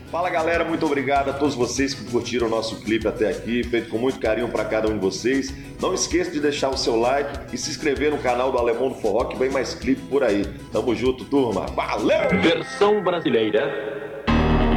Fala galera, muito obrigado a todos vocês que curtiram o nosso clipe até aqui, feito com muito carinho para cada um de vocês. Não esqueça de deixar o seu like e se inscrever no canal do Alemão do Forró, que vem mais clipe por aí. Tamo junto, turma. Valeu! Versão brasileira